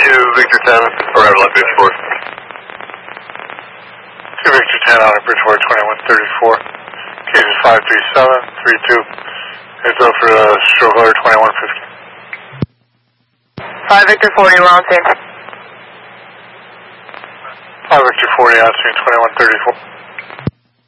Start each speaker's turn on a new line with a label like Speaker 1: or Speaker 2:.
Speaker 1: Victor 10, arrival at Bridgeport.
Speaker 2: 2 Victor 10 out of Bridgeport 2134. Case is 53732. Heads up for stroke alert 2150.
Speaker 3: 5 Victor 40, we're on scene.
Speaker 2: 5 Victor 40 out scene 2134.